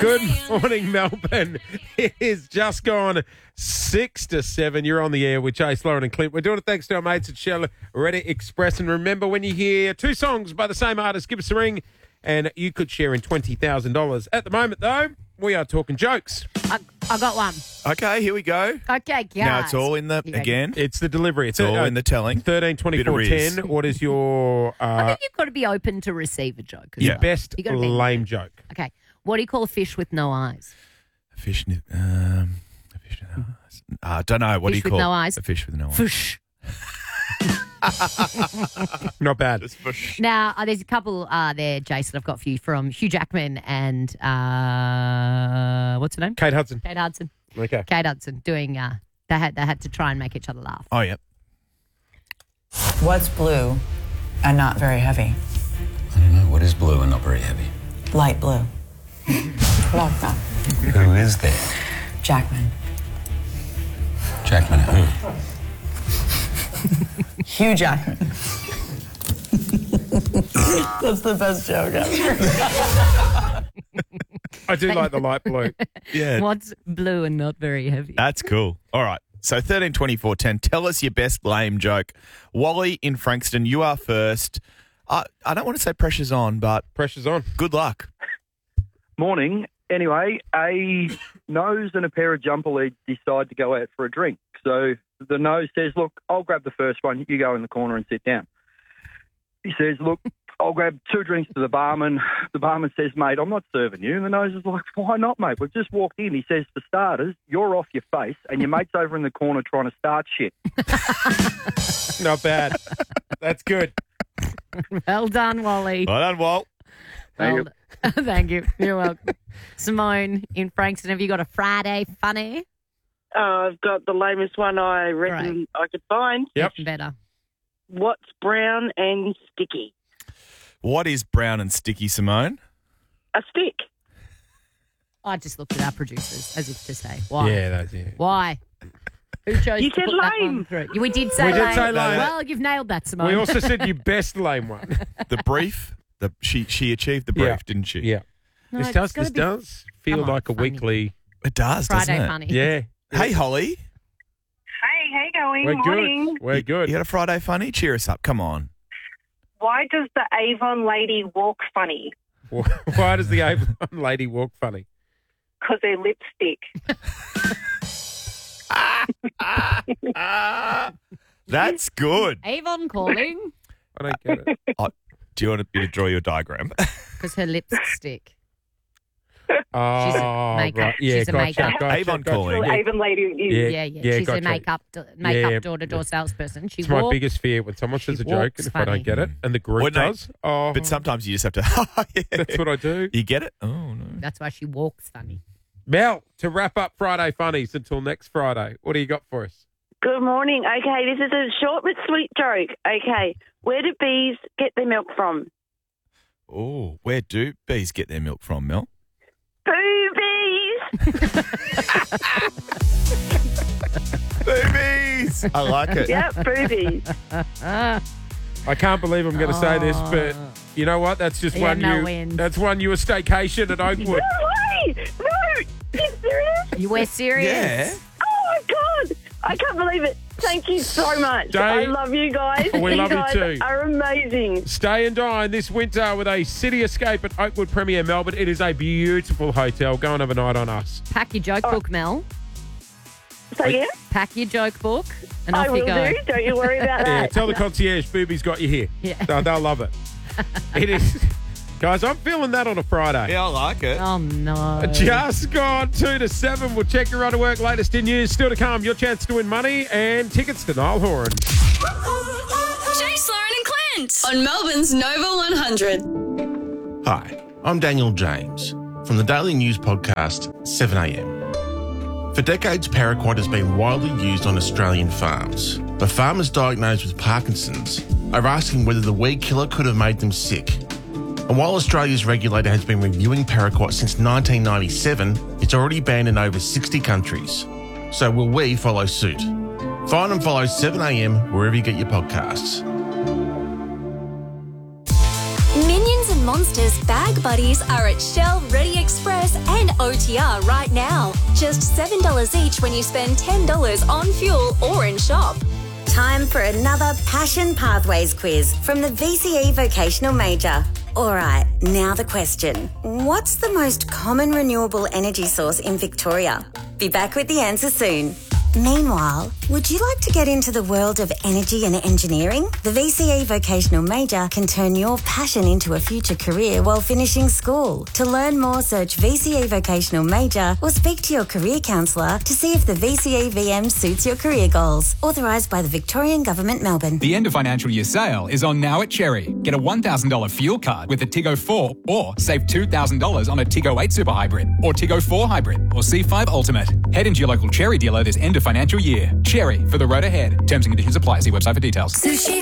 Good morning, Melbourne. It is just gone 6 to 7. You're on the air with Chase, Lauren and Clint. We're doing it thanks to our mates at Shell Reddit Express. And remember, when you hear two songs by the same artist, give us a ring and you could share in $20,000. At the moment, though, we are talking jokes. I got one. Okay, here we go. Okay, guys. Now it's all in the, again, It's the delivery. it's all in the telling. 13, 24, Bit of riz. 10. What is your I think you've got to be open to receive a joke. As well. best You gotta be- lame joke? Okay. What do you call a fish with no eyes? A fish with no eyes. I don't know. What Fish do you with call no eyes? a fish with no eyes? Fish. Not bad. Now, there's a couple there, Jason, I've got for you from Hugh Jackman and what's her name? Kate Hudson. Kate Hudson. Okay. Kate Hudson doing, they had to try and make each other laugh. Oh, yeah. What's blue and not very heavy? I don't know. What is blue and not very heavy? Light blue. Like that. Who is there? Jackman. Jackman who? Hugh Jackman. That's the best joke ever. I do like the light blue. Yeah. What's blue and not very heavy? That's cool. All right. So 13, 24, 10. Tell us your best lame joke. Wally in Frankston, you are first. I don't want to say pressure's on, but Pressure's on. good luck. Morning. Anyway, a nose and a pair of jumper leads decide to go out for a drink. So the nose says, look, I'll grab the first one. You go in the corner and sit down. He says, look, I'll grab 2 drinks to the barman. The barman says, mate, I'm not serving you. And the nose is like, why not, mate? We've just walked in. He says, for starters, you're off your face and your mate's over in the corner trying to start shit. Not bad. That's good. Well done, Wally. Well done, Walt. Well done. Thank you. You're welcome. Simone in Frankston, have you got a Friday funny? I've got the lamest one I reckon I could find. Yep. Better. What's brown and sticky? What is brown and sticky, Simone? A stick. I just looked at our producers as if to say, why? Yeah, that's it. Why? Who chose You to said put that lame. one through? We did say We did lame. say lame. Well, you've nailed that, Simone. We also said your best lame one. The brief. She achieved the brief, Yeah. didn't she? Yeah. No, This it's does gotta be feel come on, like a funny. weekly. It does, Friday doesn't it? funny. Yeah. Hey, Holly. Hey, how you going? We're Morning. good. We're good. You got a Friday funny? Cheer us up. Come on. Why does the Avon lady walk funny? Why does the Avon lady walk funny? Because her lipstick. That's good. Avon calling I don't get it. Do you want me to draw your diagram? because her lips stick. Oh, She's a makeup. right. Yeah, She's a gotcha, makeup. gotcha, Avon gotcha. calling. Well, Avon lady is. Yeah. She's gotcha. a makeup Yeah. door-to-door salesperson. She It's my walks. biggest fear when someone says a She joke and walks if I don't funny. get it and the group Well, no, does. Oh, But sometimes you just have to. Yeah. that's what I do. You get it? Oh, no. That's why she walks funny. Mel, to wrap up Friday Funnies until next Friday, what do you got for us? Good morning. Okay, this is a short but sweet joke. Okay, where do bees get their milk from? Oh, where do bees get their milk from, Mel? Boobies. Boobies! I like it. Yep, boobies. I can't believe I'm going to say this, but you know what? That's just Yeah, one no you. wins. That's one you a staycation at Oakwood. No way! No! You serious? You were serious? Yeah. Oh, my God! I can't believe it. Thank you so much. Dave, I love you guys. we love you guys too. are amazing. Stay and dine this winter with a city escape at Oakwood Premier Melbourne. It is a beautiful hotel. Go and have a night on us. Pack your joke book, Mel. So, yeah, Pack your joke book and I off will you go. do. Don't you worry about Yeah, that. tell the concierge Booby's got you here. Yeah. They'll love it. It is. Guys, I'm feeling that on a Friday. Yeah, I like it. Oh, no. Just gone 2 to 7. We'll check your run to work latest in news. Still to come, your chance to win money and tickets to Niall Horan. Jace, Lauren and Clint on Melbourne's Nova 100. Hi, I'm Daniel James from the daily news podcast 7am. For decades, paraquat has been widely used on Australian farms, but farmers diagnosed with Parkinson's are asking whether the weed killer could have made them sick. And while Australia's regulator has been reviewing paraquat since 1997, it's already banned in over 60 countries. So will we follow suit? Find and follow 7am wherever you get your podcasts. Minions and Monsters bag buddies are at Shell Ready Express and OTR right now. Just $7 each when you spend $10 on fuel or in shop. Time for another Passion Pathways quiz from the VCE Vocational Major. All right, now the question. What's the most common renewable energy source in Victoria? Be back with the answer soon. Meanwhile, would you like to get into the world of energy and engineering? The VCE Vocational Major can turn your passion into a future career while finishing school. To learn more, search VCE Vocational Major or speak to your career counsellor to see if the VCE VM suits your career goals. Authorised by the Victorian Government, Melbourne. The end of financial year sale is on now at Cherry. Get a $1,000 fuel card with a Tiggo 4 or save $2,000 on a Tiggo 8 Super Hybrid or Tiggo 4 Hybrid or C5 Ultimate. Head into your local Cherry dealer this end of financial year. Cherry, for the road ahead. Terms and conditions apply. See website for details. Sushi